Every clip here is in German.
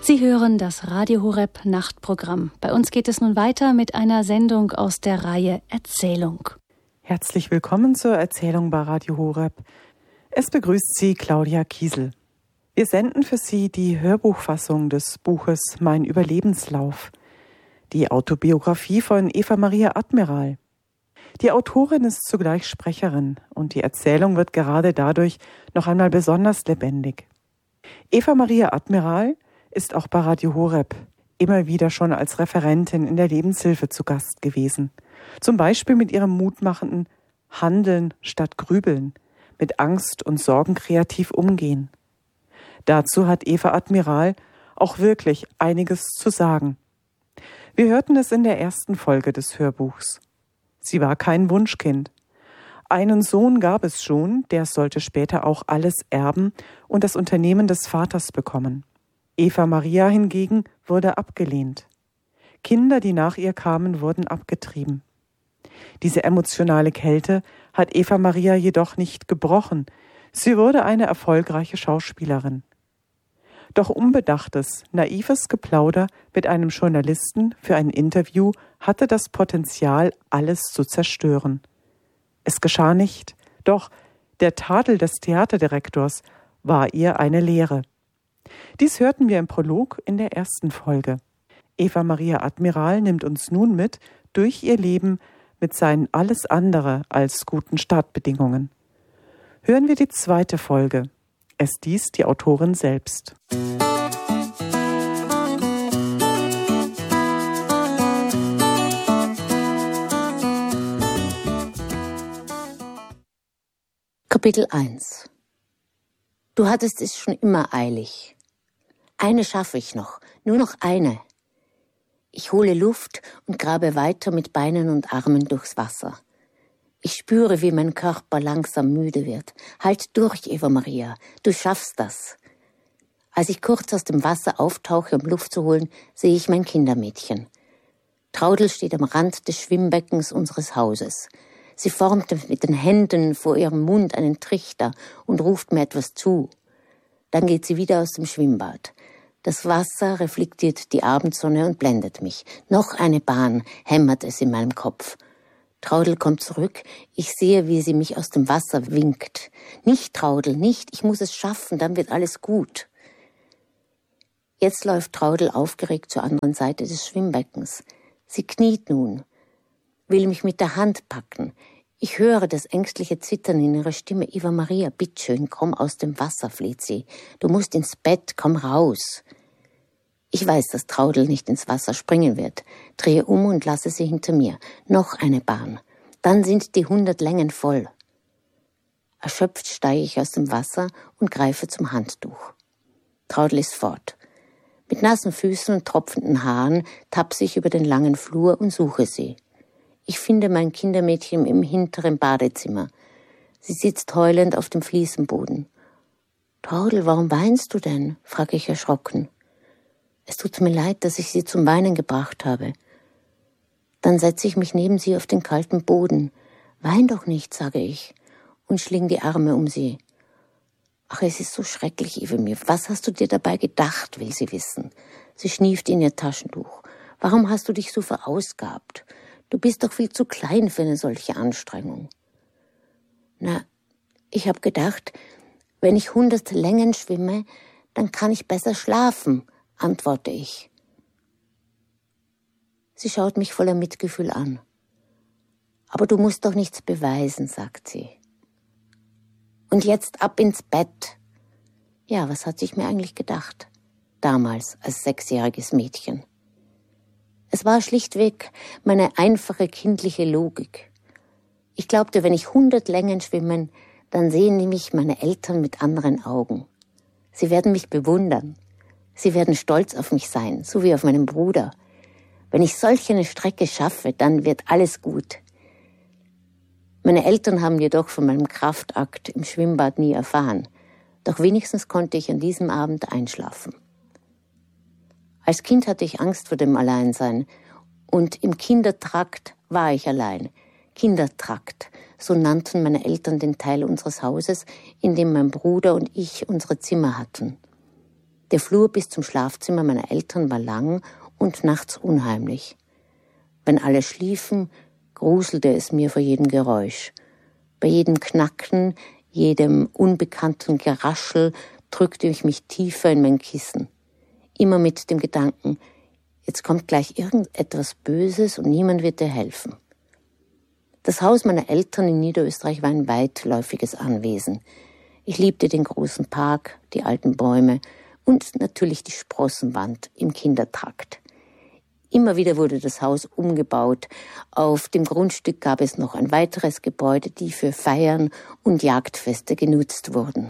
Sie hören das Radio Horeb Nachtprogramm. Bei uns geht es nun weiter mit einer Sendung aus der Reihe Erzählung. Herzlich willkommen zur Erzählung bei Radio Horeb. Es begrüßt Sie Claudia Kiesel. Wir senden für Sie die Hörbuchfassung des Buches Mein Überlebenslauf, die Autobiografie von Eva Maria Admiral. Die Autorin ist zugleich Sprecherin und die Erzählung wird gerade dadurch noch einmal besonders lebendig. Eva Maria Admiral ist auch bei Radio Horeb immer wieder schon als Referentin in der Lebenshilfe zu Gast gewesen. Zum Beispiel mit ihrem mutmachenden Handeln statt Grübeln, mit Angst und Sorgen kreativ umgehen. Dazu hat Eva Admiral auch wirklich einiges zu sagen. Wir hörten es in der ersten Folge des Hörbuchs. Sie war kein Wunschkind. Einen Sohn gab es schon, der sollte später auch alles erben und das Unternehmen des Vaters bekommen. Eva Maria hingegen wurde abgelehnt. Kinder, die nach ihr kamen, wurden abgetrieben. Diese emotionale Kälte hat Eva Maria jedoch nicht gebrochen. Sie wurde eine erfolgreiche Schauspielerin. Doch unbedachtes, naives Geplauder mit einem Journalisten für ein Interview hatte das Potenzial, alles zu zerstören. Es geschah nicht, doch der Tadel des Theaterdirektors war ihr eine Lehre. Dies hörten wir im Prolog in der ersten Folge. Eva Maria Admiral nimmt uns nun mit durch ihr Leben mit seinen alles andere als guten Startbedingungen. Hören wir die zweite Folge. Es liest die Autorin selbst. Kapitel 1. Du hattest es schon immer eilig. Eine schaffe ich noch, nur noch eine. Ich hole Luft und grabe weiter mit Beinen und Armen durchs Wasser. Ich spüre, wie mein Körper langsam müde wird. Halt durch, Eva Maria, du schaffst das. Als ich kurz aus dem Wasser auftauche, um Luft zu holen, sehe ich mein Kindermädchen. Traudl steht am Rand des Schwimmbeckens unseres Hauses. Sie formt mit den Händen vor ihrem Mund einen Trichter und ruft mir etwas zu. Dann geht sie wieder aus dem Schwimmbad. Das Wasser reflektiert die Abendsonne und blendet mich. Noch eine Bahn, hämmert es in meinem Kopf. Traudl kommt zurück. Ich sehe, wie sie mich aus dem Wasser winkt. Nicht, Traudl, nicht. Ich muss es schaffen, dann wird alles gut. Jetzt läuft Traudl aufgeregt zur anderen Seite des Schwimmbeckens. Sie kniet nun, will mich mit der Hand packen. Ich höre das ängstliche Zittern in ihrer Stimme. Eva Maria, bitteschön, komm aus dem Wasser, fleht sie. Du musst ins Bett, komm raus. Ich weiß, dass Traudl nicht ins Wasser springen wird. Drehe um und lasse sie hinter mir. Noch eine Bahn. Dann sind die 100 Längen voll. Erschöpft steige ich aus dem Wasser und greife zum Handtuch. Traudl ist fort. Mit nassen Füßen und tropfenden Haaren tapse ich über den langen Flur und suche sie. Ich finde mein Kindermädchen im hinteren Badezimmer. Sie sitzt heulend auf dem Fliesenboden. »Traudl, warum weinst du denn?« frage ich erschrocken. »Es tut mir leid, dass ich sie zum Weinen gebracht habe.« Dann setze ich mich neben sie auf den kalten Boden. »Wein doch nicht«, sage ich, und schling die Arme um sie. »Ach, es ist so schrecklich, Eva-Mir. Was hast du dir dabei gedacht?«, will sie wissen. Sie schnieft in ihr Taschentuch. »Warum hast du dich so verausgabt? Du bist doch viel zu klein für eine solche Anstrengung.« »Na, ich habe gedacht, wenn ich 100 Längen schwimme, dann kann ich besser schlafen«, antworte ich. Sie schaut mich voller Mitgefühl an. »Aber du musst doch nichts beweisen«, sagt sie. »Und jetzt ab ins Bett.« Ja, was hat sich mir eigentlich gedacht? Damals als 6-jähriges Mädchen. Es war schlichtweg meine einfache kindliche Logik. Ich glaubte, wenn ich 100 Längen schwimmen, dann sehen mich meine Eltern mit anderen Augen. Sie werden mich bewundern. Sie werden stolz auf mich sein, so wie auf meinen Bruder. Wenn ich solch eine Strecke schaffe, dann wird alles gut. Meine Eltern haben jedoch von meinem Kraftakt im Schwimmbad nie erfahren. Doch wenigstens konnte ich an diesem Abend einschlafen. Als Kind hatte ich Angst vor dem Alleinsein. Und im Kindertrakt war ich allein. Kindertrakt, so nannten meine Eltern den Teil unseres Hauses, in dem mein Bruder und ich unsere Zimmer hatten. Der Flur bis zum Schlafzimmer meiner Eltern war lang und nachts unheimlich. Wenn alle schliefen, gruselte es mir vor jedem Geräusch. Bei jedem Knacken, jedem unbekannten Geraschel drückte ich mich tiefer in mein Kissen. Immer mit dem Gedanken, jetzt kommt gleich irgendetwas Böses und niemand wird dir helfen. Das Haus meiner Eltern in Niederösterreich war ein weitläufiges Anwesen. Ich liebte den großen Park, die alten Bäume und natürlich die Sprossenwand im Kindertrakt. Immer wieder wurde das Haus umgebaut. Auf dem Grundstück gab es noch ein weiteres Gebäude, die für Feiern und Jagdfeste genutzt wurden.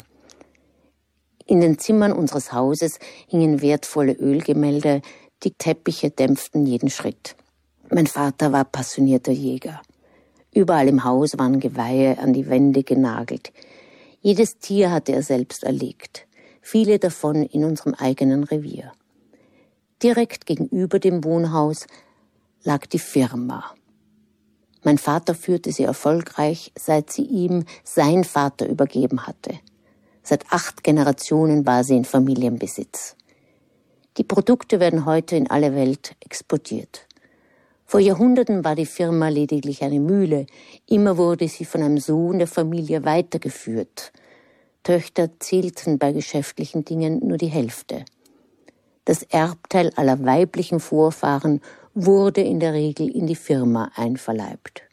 In den Zimmern unseres Hauses hingen wertvolle Ölgemälde, die Teppiche dämpften jeden Schritt. Mein Vater war passionierter Jäger. Überall im Haus waren Geweihe an die Wände genagelt. Jedes Tier hatte er selbst erlegt, viele davon in unserem eigenen Revier. Direkt gegenüber dem Wohnhaus lag die Firma. Mein Vater führte sie erfolgreich, seit sie ihm sein Vater übergeben hatte. Seit 8 Generationen war sie in Familienbesitz. Die Produkte werden heute in alle Welt exportiert. Vor Jahrhunderten war die Firma lediglich eine Mühle. Immer wurde sie von einem Sohn der Familie weitergeführt. Töchter zählten bei geschäftlichen Dingen nur die Hälfte. Das Erbteil aller weiblichen Vorfahren wurde in der Regel in die Firma einverleibt.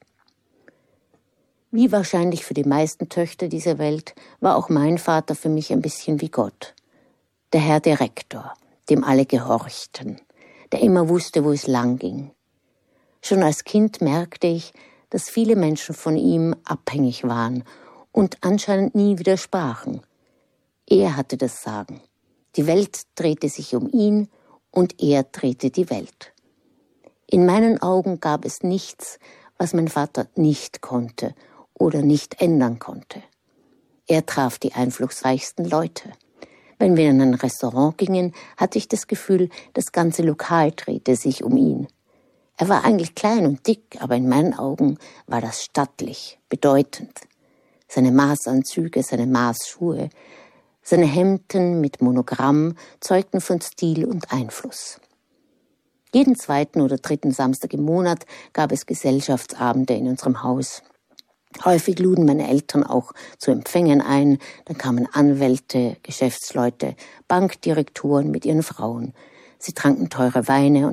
Wie wahrscheinlich für die meisten Töchter dieser Welt war auch mein Vater für mich ein bisschen wie Gott. Der Herr Direktor, dem alle gehorchten, der immer wusste, wo es lang ging. Schon als Kind merkte ich, dass viele Menschen von ihm abhängig waren und anscheinend nie widersprachen. Er hatte das Sagen. Die Welt drehte sich um ihn und er drehte die Welt. In meinen Augen gab es nichts, was mein Vater nicht konnte oder nicht ändern konnte. Er traf die einflussreichsten Leute. Wenn wir in ein Restaurant gingen, hatte ich das Gefühl, das ganze Lokal drehte sich um ihn. Er war eigentlich klein und dick, aber in meinen Augen war das stattlich, bedeutend. Seine Maßanzüge, seine Maßschuhe, seine Hemden mit Monogramm zeugten von Stil und Einfluss. Jeden 2. oder 3. Samstag im Monat gab es Gesellschaftsabende in unserem Haus. Häufig luden meine Eltern auch zu Empfängen ein, dann kamen Anwälte, Geschäftsleute, Bankdirektoren mit ihren Frauen. Sie tranken teure Weine